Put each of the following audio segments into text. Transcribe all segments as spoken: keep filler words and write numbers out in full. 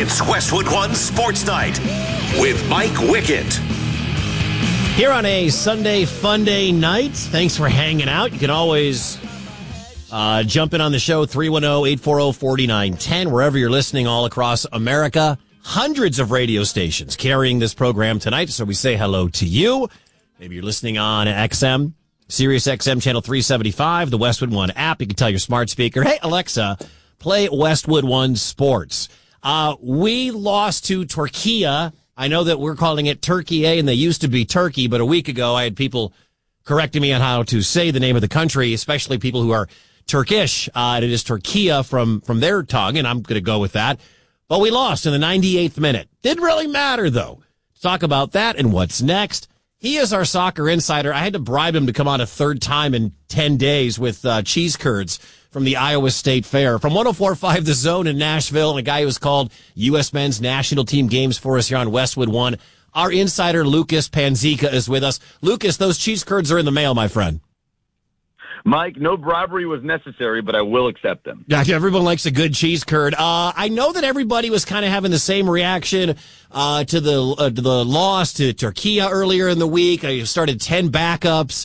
It's Westwood One Sports Night with Mike Wickett. Here on a Sunday Fun Day night, thanks for hanging out. You can always uh, jump in on the show, three one zero, eight four zero, four nine one zero, wherever you're listening all across America. Hundreds of radio stations carrying this program tonight, so we say hello to you. Maybe you're listening on X M, Sirius X M channel three seventy-five, the Westwood One app. You can tell your smart speaker, hey, Alexa, play Westwood One Sports. Uh, we lost to Turkey. I know that we're calling it Turkey, and they used to be Turkey, but a week ago I had people correcting me on how to say the name of the country, especially people who are Turkish. Uh, and it is Turkey from, from their tongue, and I'm going to go with that. But we lost in the ninety-eighth minute. Didn't really matter, though. Let's talk about that and what's next. He is our soccer insider. I had to bribe him to come on a third time in ten days with uh, cheese curds from the Iowa State Fair. From one oh four point five The Zone in Nashville, and a guy who's called U S men's national team games for us here on Westwood One, our insider Lucas Panzica is with us. Lucas, those cheese curds are in the mail, my friend. Mike, no bribery was necessary, but I will accept them. Yeah, everyone likes a good cheese curd. Uh, I know that everybody was kind of having the same reaction uh, to the uh, to the loss to Turkey earlier in the week. I started ten backups.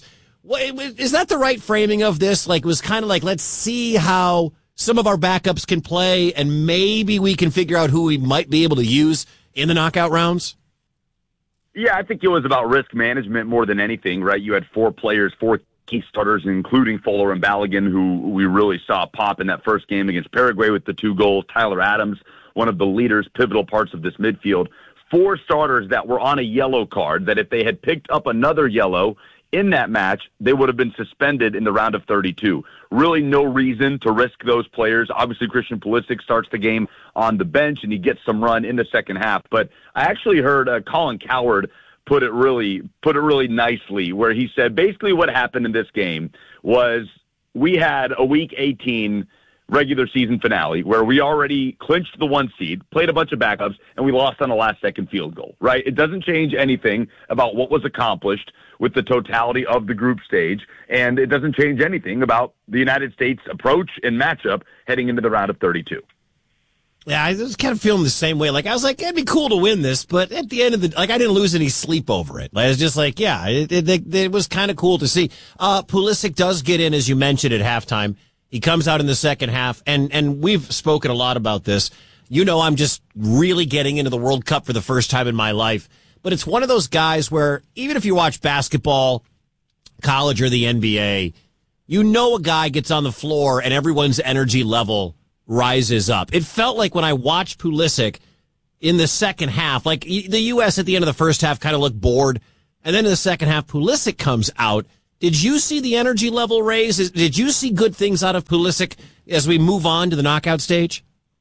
Is that the right framing of this? Like, it was kind of like, let's see how some of our backups can play, and maybe we can figure out who we might be able to use in the knockout rounds? Yeah, I think it was about risk management more than anything, right? You had four players, four key starters, including Fuller and Balogun, who we really saw pop in that first game against Paraguay with the two goals. Tyler Adams, one of the leaders, pivotal parts of this midfield. Four starters that were on a yellow card, that if they had picked up another yellow in that match, they would have been suspended in the round of thirty-two. Really no reason to risk those players. Obviously, Christian Pulisic starts the game on the bench, and he gets some run in the second half. But I actually heard uh, Colin Cowherd put it really put it really nicely, where he said basically what happened in this game was we had a Week eighteen regular season finale where we already clinched the one seed, played a bunch of backups, and we lost on a last-second field goal, right? It doesn't change anything about what was accomplished with the totality of the group stage, and it doesn't change anything about the United States' approach and matchup heading into the round of thirty-two. Yeah, I was kind of feeling the same way. Like, I was like, it'd be cool to win this, but at the end of the, like, I didn't lose any sleep over it. I was just like, yeah, it, it, it was kind of cool to see. Uh, Pulisic does get in, as you mentioned, at halftime. He comes out in the second half, and, and we've spoken a lot about this. You know, I'm just really getting into the World Cup for the first time in my life. But it's one of those guys where even if you watch basketball, college, or the N B A, you know a guy gets on the floor and everyone's energy level rises up. It felt like when I watched Pulisic in the second half, like the U S at the end of the first half kind of looked bored, and then in the second half, Pulisic comes out. Did you see the energy level raise? Did you see good things out of Pulisic as we move on to the knockout stage?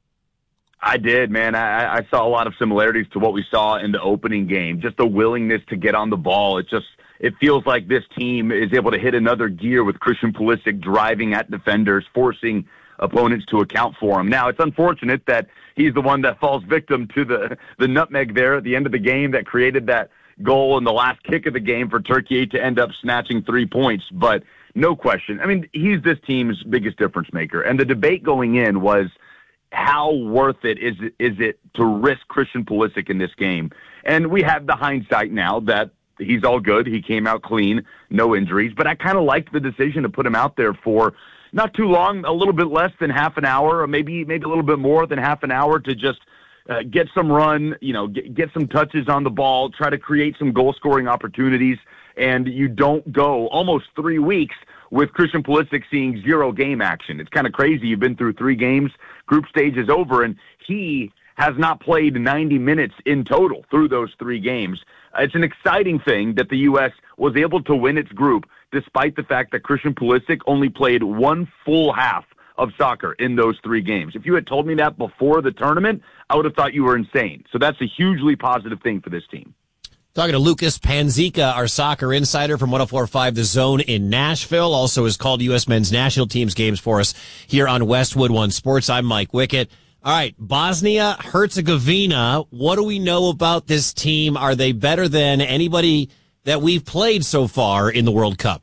I did, man. I, I saw a lot of similarities to what we saw in the opening game. Just the willingness to get on the ball. It just it feels like this team is able to hit another gear with Christian Pulisic driving at defenders, forcing opponents to account for him. Now, it's unfortunate that he's the one that falls victim to the, the nutmeg there at the end of the game that created that goal in the last kick of the game for Turkey to end up snatching three points. But no question. I mean, he's this team's biggest difference maker. And the debate going in was, how worth it is it, is it to risk Christian Pulisic in this game? And we have the hindsight now that he's all good. He came out clean, no injuries. But I kind of liked the decision to put him out there for not too long, a little bit less than half an hour, or maybe maybe a little bit more than half an hour to just uh, get some run, you know, get, get some touches on the ball, try to create some goal-scoring opportunities, and you don't go almost three weeks with Christian Pulisic seeing zero game action. It's kind of crazy. You've been through three games, group stage is over, and he has not played ninety minutes in total through those three games. It's an exciting thing that the U S was able to win its group despite the fact that Christian Pulisic only played one full half of soccer in those three games. If you had told me that before the tournament, I would have thought you were insane. So that's a hugely positive thing for this team. Talking to Lucas Panzica, our soccer insider from one oh four point five The Zone in Nashville. Also has called U S men's national teams games for us here on Westwood One Sports. I'm Mike Wickett. All right, Bosnia-Herzegovina. What do we know about this team? Are they better than anybody that we've played so far in the World Cup?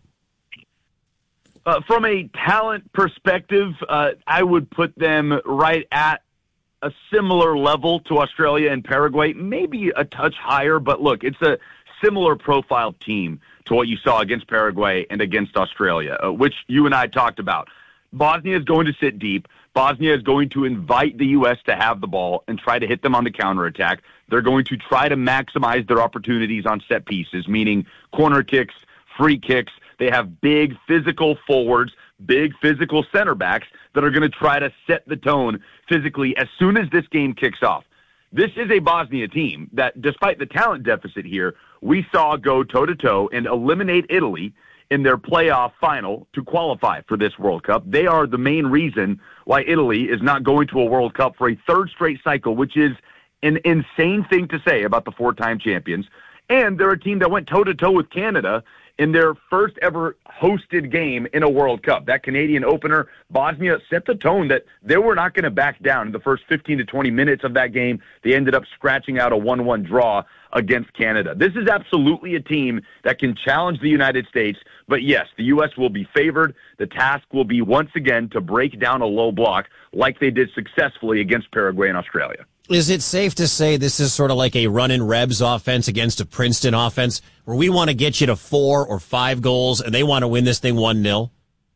Uh, from a talent perspective, uh, I would put them right at a similar level to Australia and Paraguay, maybe a touch higher, but look, it's a similar profile team to what you saw against Paraguay and against Australia, uh, which you and I talked about. Bosnia is going to sit deep. Bosnia is going to invite the U S to have the ball and try to hit them on the counterattack. They're going to try to maximize their opportunities on set pieces, meaning corner kicks, free kicks. They have big physical forwards, big physical center backs that are going to try to set the tone physically as soon as this game kicks off. This is a Bosnia team that, despite the talent deficit here, we saw go toe-to-toe and eliminate Italy in their playoff final to qualify for this World Cup. They are the main reason why Italy is not going to a World Cup for a third straight cycle, which is an insane thing to say about the four-time champions. And they're a team that went toe-to-toe with Canada in their first ever hosted game in a World Cup. That Canadian opener, Bosnia set the tone that they were not going to back down in the first fifteen to twenty minutes of that game. They ended up scratching out a one one draw against Canada. This is absolutely a team that can challenge the United States, but yes, the U S will be favored. The task will be once again to break down a low block like they did successfully against Paraguay and Australia. Is it safe to say this is sort of like a run-in Rebs offense against a Princeton offense where we want to get you to four or five goals and they want to win this thing one nil?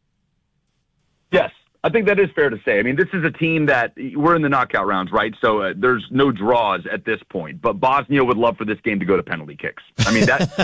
Yes, I think that is fair to say. I mean, this is a team that we're in the knockout rounds, right? So uh, there's no draws at this point, but Bosnia would love for this game to go to penalty kicks. I mean, that,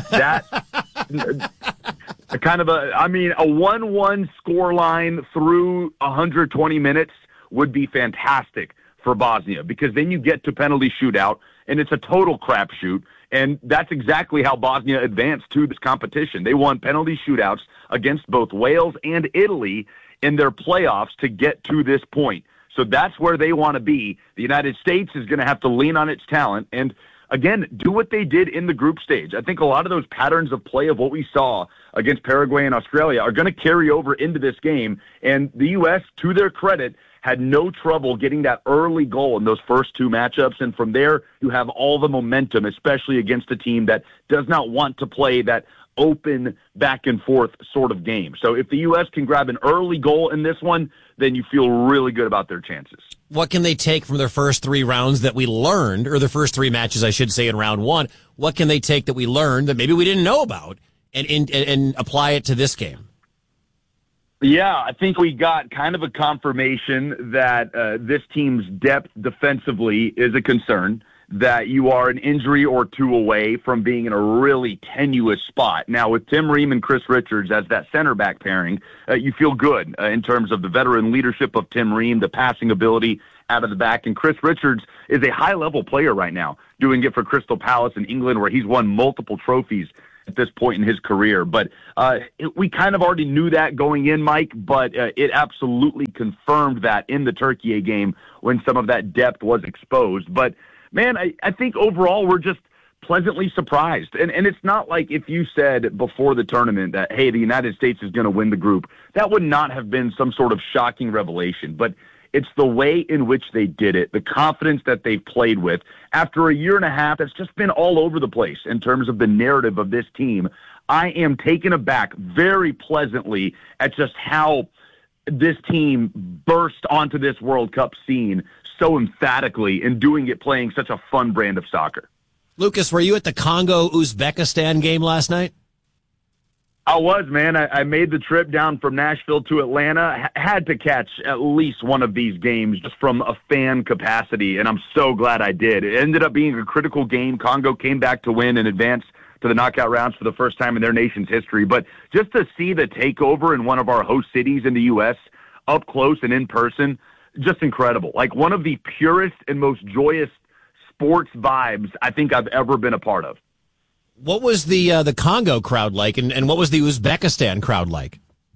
that a kind of a, I mean, a one one score line through one hundred twenty minutes would be fantastic for Bosnia, because then you get to penalty shootout and it's a total crapshoot. And that's exactly how Bosnia advanced to this competition. They won penalty shootouts against both Wales and Italy in their playoffs to get to this point. So that's where they want to be. The United States is going to have to lean on its talent and, again, do what they did in the group stage. I think a lot of those patterns of play of what we saw against Paraguay and Australia are going to carry over into this game. And the U S, to their credit, had no trouble getting that early goal in those first two matchups. And from there, you have all the momentum, especially against a team that does not want to play that open back and forth sort of game. So if the U S can grab an early goal in this one, then you feel really good about their chances. What can they take from their first three rounds that we learned, or the first three matches, I should say, in round one? What can they take that we learned that maybe we didn't know about and, and, and apply it to this game? Yeah, I think we got kind of a confirmation that uh, this team's depth defensively is a concern, that you are an injury or two away from being in a really tenuous spot. Now, with Tim Ream and Chris Richards as that center back pairing, uh, you feel good uh, in terms of the veteran leadership of Tim Ream, the passing ability out of the back. And Chris Richards is a high-level player right now, doing it for Crystal Palace in England, where he's won multiple trophies at this point in his career. But uh, it, we kind of already knew that going in, Mike, but uh, it absolutely confirmed that in the Turkey game when some of that depth was exposed. But, man, I, I think overall we're just pleasantly surprised. And, and it's not like if you said before the tournament that, hey, the United States is going to win the group, that would not have been some sort of shocking revelation. But it's the way in which they did it, the confidence that they've played with. After a year and a half, that's just been all over the place in terms of the narrative of this team. I am taken aback very pleasantly at just how this team burst onto this World Cup scene so emphatically and doing it playing such a fun brand of soccer. Lucas, were you at the Congo-Uzbekistan game last night? I was, man. I, I made the trip down from Nashville to Atlanta. H- had to catch at least one of these games just from a fan capacity, and I'm so glad I did. It ended up being a critical game. Congo came back to win and advance to the knockout rounds for the first time in their nation's history. But just to see the takeover in one of our host cities in the U S up close and in person, just incredible. Like one of the purest and most joyous sports vibes I think I've ever been a part of. What was the uh, the Congo crowd like, and, and what was the Uzbekistan crowd like?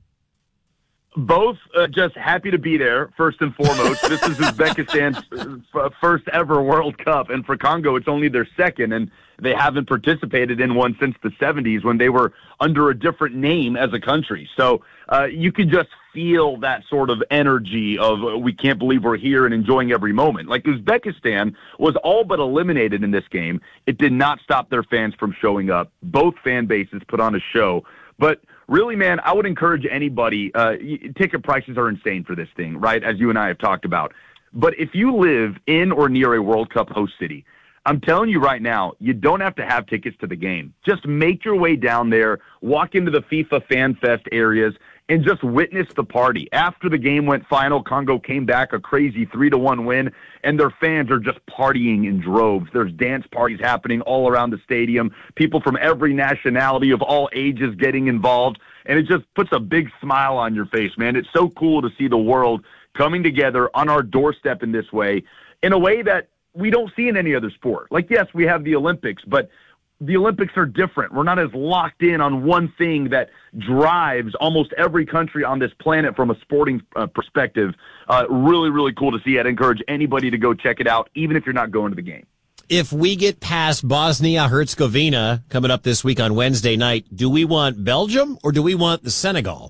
Both uh, just happy to be there, first and foremost. This is Uzbekistan's f- first ever World Cup, and for Congo, it's only their second, and they haven't participated in one since the seventies when they were under a different name as a country. So uh, you could just feel that sort of energy of uh, we can't believe we're here and enjoying every moment. Like Uzbekistan was all but eliminated in this game. It did not stop their fans from showing up. Both fan bases put on a show. But really, man, I would encourage anybody, uh, ticket prices are insane for this thing, right, as you and I have talked about. But if you live in or near a World Cup host city, I'm telling you right now, you don't have to have tickets to the game. Just make your way down there, walk into the FIFA Fan Fest areas, and just witness the party. After the game went final, Congo came back a crazy three to one win, and their fans are just partying in droves. There's dance parties happening all around the stadium, people from every nationality of all ages getting involved, and it just puts a big smile on your face, man. It's so cool to see the world coming together on our doorstep in this way, in a way that we don't see in any other sport. Like, yes, we have the Olympics, but the Olympics are different. We're not as locked in on one thing that drives almost every country on this planet from a sporting uh, perspective. Uh, really, really cool to see. I'd encourage anybody to go check it out, even if you're not going to the game. If we get past Bosnia-Herzegovina coming up this week on Wednesday night, do we want Belgium or do we want the Senegal?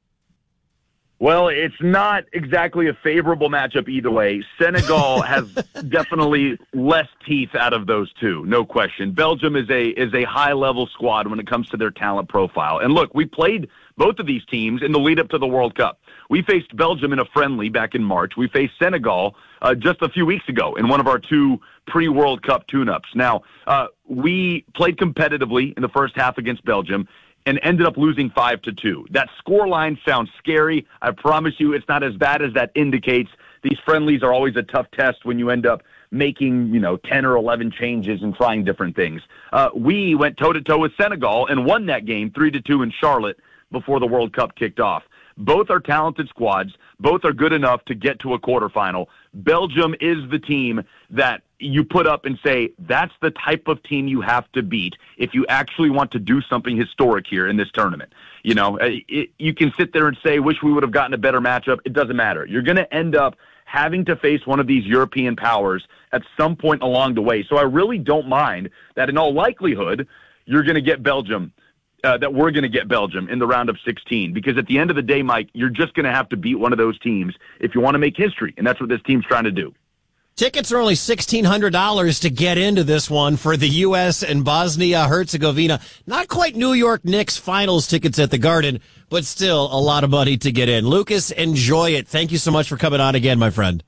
Well, it's not exactly a favorable matchup either way. Senegal has definitely less teeth out of those two, no question. Belgium is a is a high-level squad when it comes to their talent profile. And look, we played both of these teams in the lead-up to the World Cup. We faced Belgium in a friendly back in March. We faced Senegal uh, just a few weeks ago in one of our two pre-World Cup tune-ups. Now, uh, we played competitively in the first half against Belgium and ended up losing five to two. That score line sounds scary. I promise you it's not as bad as that indicates. These friendlies are always a tough test when you end up making, you know, ten or eleven changes and trying different things. Uh, we went toe-to-toe with Senegal and won that game three to two in Charlotte before the World Cup kicked off. Both are talented squads. Both are good enough to get to a quarterfinal. Belgium is the team that you put up and say, that's the type of team you have to beat if you actually want to do something historic here in this tournament. You know, it, you can sit there and say, wish we would have gotten a better matchup. It doesn't matter. You're going to end up having to face one of these European powers at some point along the way. So I really don't mind that in all likelihood, you're going to get Belgium. Uh, that we're going to get Belgium in the round of sixteen, because at the end of the day, Mike, you're just going to have to beat one of those teams if you want to make history, and that's what this team's trying to do. Tickets are only sixteen hundred dollars to get into this one for the U S and Bosnia-Herzegovina. Not quite New York Knicks finals tickets at the Garden, but still a lot of money to get in. Lucas, enjoy it. Thank you so much for coming on again, my friend.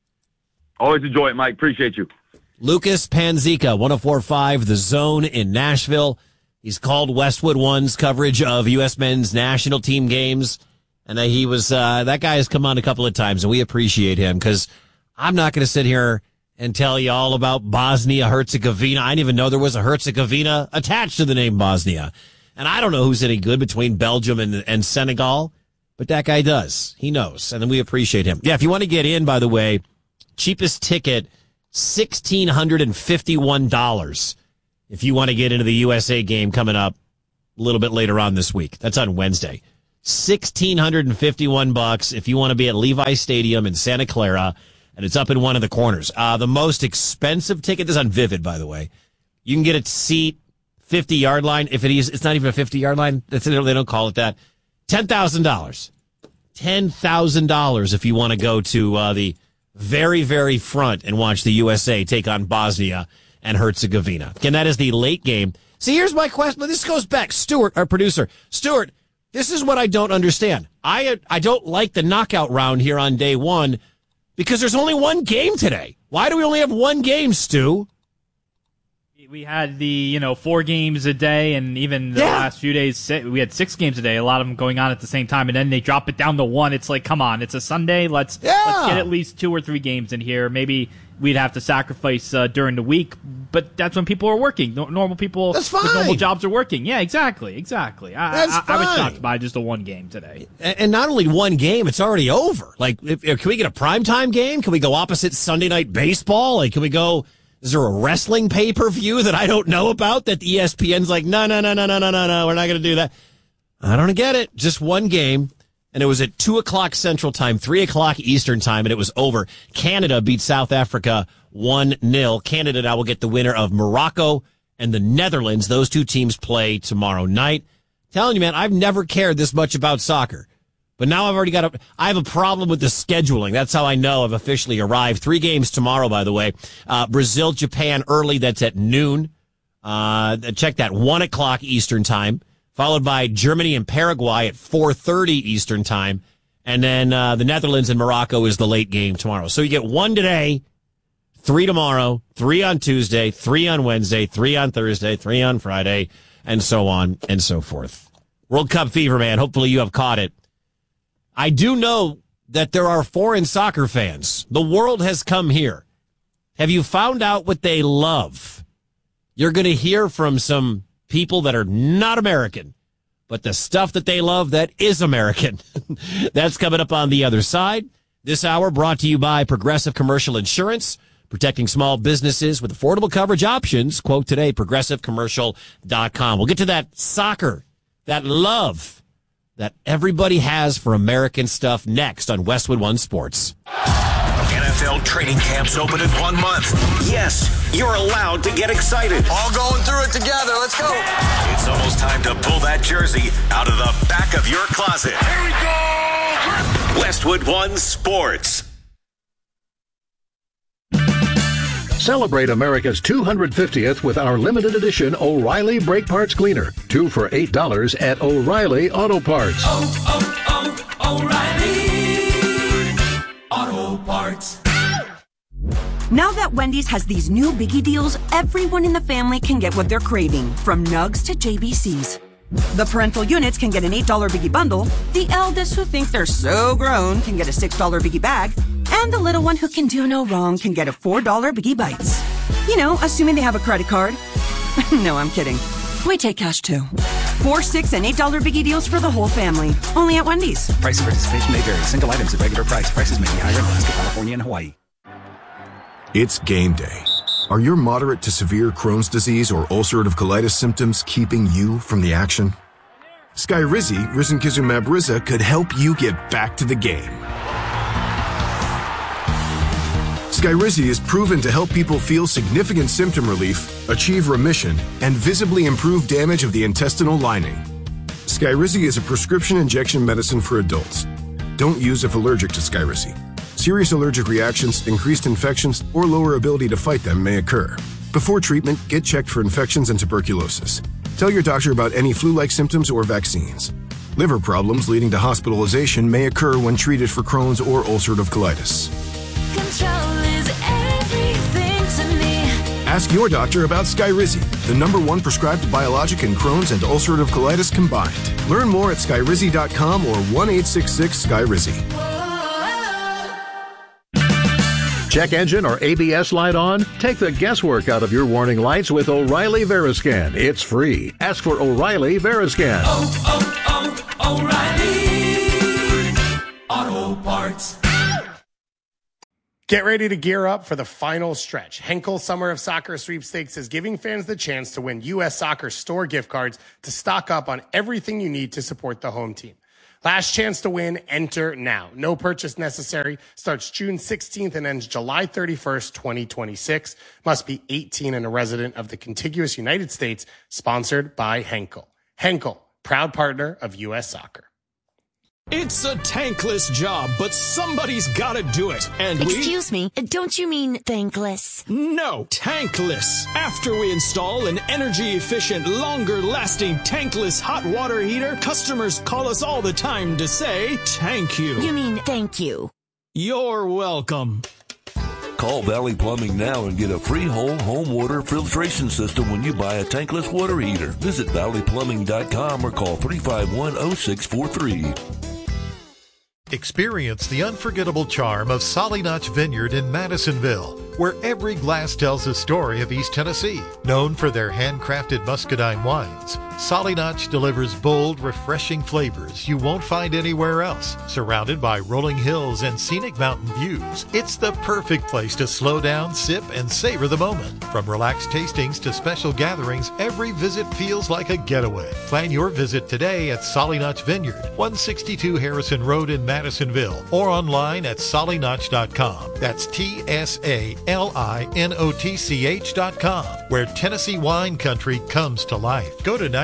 Always enjoy it, Mike. Appreciate you. Lucas Panzica, one oh four point five The Zone in Nashville. He's called Westwood One's coverage of U S men's national team games. And uh, he was, uh, that guy has come on a couple of times, and we appreciate him because I'm not going to sit here and tell you all about Bosnia-Herzegovina. I didn't even know there was a Herzegovina attached to the name Bosnia. And I don't know who's any good between Belgium and, and Senegal, but that guy does. He knows, and then we appreciate him. Yeah, if you want to get in, by the way, cheapest ticket, one thousand six hundred fifty-one dollars. If you want to get into the U S A game coming up a little bit later on this week. That's on Wednesday. one thousand six hundred fifty-one bucks if you want to be at Levi Stadium in Santa Clara, and it's up in one of the corners. Uh, the most expensive ticket is on Vivid, by the way. You can get a seat fifty-yard line. If it is, it's not even a fifty-yard line. That's, they don't call it that. ten thousand dollars. ten thousand dollars if you want to go to uh, the very, very front and watch the U S A take on Bosnia and Herzegovina. Again, that is the late game. See, here's my question. This goes back. Stuart, our producer. Stuart, this is what I don't understand. I I don't like the knockout round here on day one because there's only one game today. Why do we only have one game, Stu? We had the, you know, four games a day, and even the Yeah. last few days, we had six games a day, a lot of them going on at the same time, and then they drop it down to one. It's like, come on, it's a Sunday. Let's, Yeah. let's get at least two or three games in here. Maybe we'd have to sacrifice uh, during the week, but that's when people are working. No, normal people That's with normal fine. jobs are working. Yeah, exactly, exactly. I, That's I, I was fine. shocked by just a one game today. And and not only one game, it's already over. Like, if, if- can we get a primetime game? Can we go opposite Sunday Night Baseball? Like, can we go... Is there a wrestling pay-per-view that I don't know about that E S P N's like, no, no, no, no, no, no, no, no, we're not going to do that? I don't get it. Just one game, and it was at two o'clock Central Time, three o'clock Eastern Time, and it was over. Canada beat South Africa one nil. Canada now will get the winner of Morocco and the Netherlands. Those two teams play tomorrow night. Telling you, man, I've never cared this much about soccer. But now I've already got a, I have a problem with the scheduling. That's how I know I've officially arrived. Three games tomorrow, by the way. Uh, Brazil, Japan early. That's at noon. Uh, check that. One o'clock Eastern time. Followed by Germany and Paraguay at four thirty Eastern time. And then uh, the Netherlands and Morocco is the late game tomorrow. So you get one today, three tomorrow, three on Tuesday, three on Wednesday, three on Thursday, three on Friday, and so on and so forth. World Cup fever, man. Hopefully you have caught it. I do know that there are foreign soccer fans. The world has come here. Have you found out what they love? You're going to hear from some people that are not American, but the stuff that they love that is American. That's coming up on the other side. This hour brought to you by Progressive Commercial Insurance, protecting small businesses with affordable coverage options. Quote today, progressive commercial dot com. We'll get to that soccer, that love that everybody has for American stuff next on Westwood One Sports. N F L training camps open in one month. Yes, you're allowed to get excited. All going through it together. Let's go. It's almost time to pull that jersey out of the back of your closet. Here we go. Westwood One Sports. Celebrate America's two hundred fiftieth with our limited edition O'Reilly Brake Parts Cleaner. Two for eight dollars at O'Reilly Auto Parts. Oh, oh, oh, O'Reilly Auto Parts. Now that Wendy's has these new biggie deals, everyone in the family can get what they're craving, from nugs to J B Cs. The parental units can get an eight dollar biggie bundle, the eldest who think they're so grown can get a six dollar biggie bag, and the little one who can do no wrong can get a four dollar Biggie Bites. You know, assuming they have a credit card. No, I'm kidding. We take cash too. Four, six, and eight dollar Biggie deals for the whole family. Only at Wendy's. Price and participation may vary. Single items at regular price. Prices may be higher in Alaska, California, and Hawaii. It's game day. Are your moderate to severe Crohn's disease or ulcerative colitis symptoms keeping you from the action? Skyrizi, risankizumab Riza, could help you get back to the game. Skyrizi is proven to help people feel significant symptom relief, achieve remission, and visibly improve damage of the intestinal lining. Skyrizi is a prescription injection medicine for adults. Don't use if allergic to Skyrizi. Serious allergic reactions, increased infections, or lower ability to fight them may occur. Before treatment, get checked for infections and tuberculosis. Tell your doctor about any flu-like symptoms or vaccines. Liver problems leading to hospitalization may occur when treated for Crohn's or ulcerative colitis. Control is everything to me. Ask your doctor about Skyrizi, the number one prescribed biologic in Crohn's and ulcerative colitis combined. Learn more at skyrizi dot com or one eight six six Skyrizi. Check engine or A B S light on? Take the guesswork out of your warning lights with O'Reilly Veriscan. It's free. Ask for O'Reilly Veriscan. Oh, oh, oh, O'Reilly Auto Parts. Get ready to gear up for the final stretch. Henkel Summer of Soccer Sweepstakes is giving fans the chance to win U S Soccer store gift cards to stock up on everything you need to support the home team. Last chance to win, enter now. No purchase necessary. Starts June sixteenth and ends July thirty-first, twenty twenty-six. Must be eighteen and a resident of the contiguous United States. Sponsored by Henkel. Henkel, proud partner of U S Soccer. It's a tankless job, but somebody's gotta do it. And we... Excuse me, don't you mean thankless? No, tankless. After we install an energy-efficient, longer-lasting tankless hot water heater, customers call us all the time to say, thank you. You mean thank you. You're welcome. Call Valley Plumbing now and get a free whole home water filtration system when you buy a tankless water heater. Visit valley plumbing dot com or call three five one oh six four three. Experience the unforgettable charm of Solly Notch Vineyard in Madisonville, where every glass tells a story of East Tennessee. Known for their handcrafted muscadine wines, Solly Notch delivers bold, refreshing flavors you won't find anywhere else. Surrounded by rolling hills and scenic mountain views, it's the perfect place to slow down, sip, and savor the moment. From relaxed tastings to special gatherings, every visit feels like a getaway. Plan your visit today at Solly Notch Vineyard, one sixty-two Harrison Road in Madisonville, or online at solly notch dot com. That's T S A L I N O T C H dot com, where Tennessee wine country comes to life. Go to ninety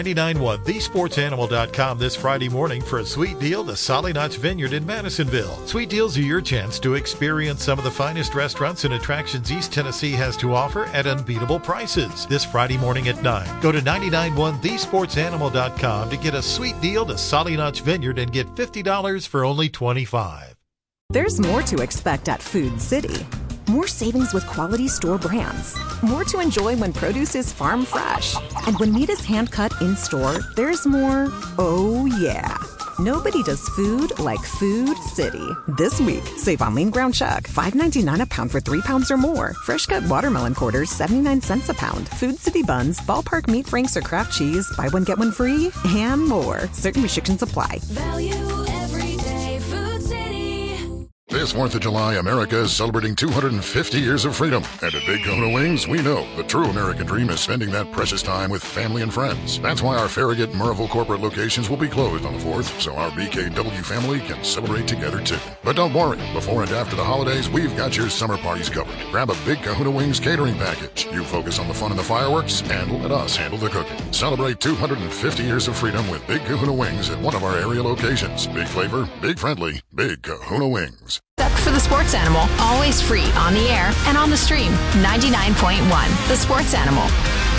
ninety-nine point one the sports animal dot com this Friday morning for a sweet deal to Solid Notch Vineyard in Madisonville. Sweet deals are your chance to experience some of the finest restaurants and attractions East Tennessee has to offer at unbeatable prices. This Friday morning at nine. Go to ninety-nine point one the sports animal dot com to get a sweet deal to Solid Notch Vineyard and get fifty dollars for only twenty-five dollars. There's more to expect at Food City. More savings with quality store brands. More to enjoy when produce is farm fresh. And when meat is hand-cut in-store, there's more, oh yeah. Nobody does food like Food City. This week, save on lean ground chuck, five ninety-nine a pound for three pounds or more. Fresh cut watermelon quarters, seventy-nine cents a pound. Food City buns, ballpark meat franks or craft cheese, buy one get one free, and more. Certain restrictions apply. Value every day, Food City. This fourth of July, America is celebrating two hundred fifty years of freedom. And at Big Kahuna Wings, we know the true American dream is spending that precious time with family and friends. That's why our Farragut and Murrayville corporate locations will be closed on the fourth, so our B K W family can celebrate together too. But don't worry, before and after the holidays, we've got your summer parties covered. Grab a Big Kahuna Wings catering package. You focus on the fun and the fireworks, and let us handle the cooking. Celebrate two hundred fifty years of freedom with Big Kahuna Wings at one of our area locations. Big flavor, big friendly, Big Kahuna Wings. Up for the Sports Animal, always free on the air and on the stream. ninety-nine point one The Sports Animal.